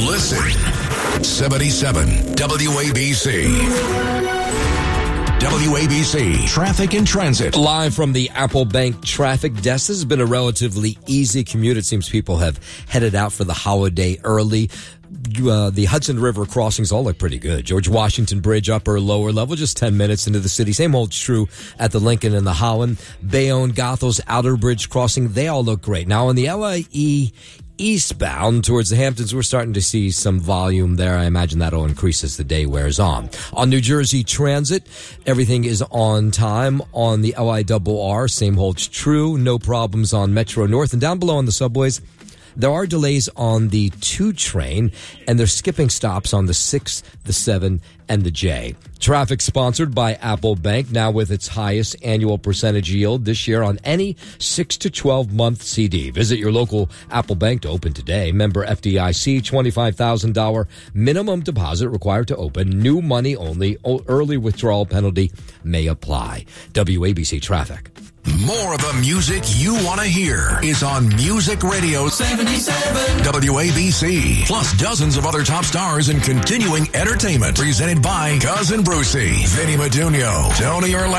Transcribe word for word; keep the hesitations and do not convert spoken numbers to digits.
Listen. seventy-seven W A B C. W A B C Traffic and Transit. Live from the Apple Bank traffic desk. This has been a relatively easy commute. It seems people have headed out for the holiday early. Uh, the Hudson River crossings all look pretty good. George Washington Bridge, upper, lower level, just ten minutes into the city. Same holds true at the Lincoln and the Holland. Bayonne, Goethals, Outer Bridge crossing, they all look great. Now on the L I E eastbound towards the Hamptons, we're starting to see some volume there. I imagine that'll increase as the day wears on. On New Jersey Transit, everything is on time. On the L I R R, same holds true. No problems on Metro North. And down below on the subways, there are delays on the two train, and they're skipping stops on the six, the seven, and the J. Traffic sponsored by Apple Bank, now with its highest annual percentage yield this year on any six to twelve month C D. Visit your local Apple Bank to open today. Member F D I C, twenty-five thousand dollars minimum deposit required to open. New money only. Early withdrawal penalty may apply. W A B C Traffic. More of the music you want to hear is on Music Radio seventy-seven W A B C. Plus dozens of other top stars and continuing entertainment presented by Cousin Brucey, Vinny Madunio, Tony Orlando.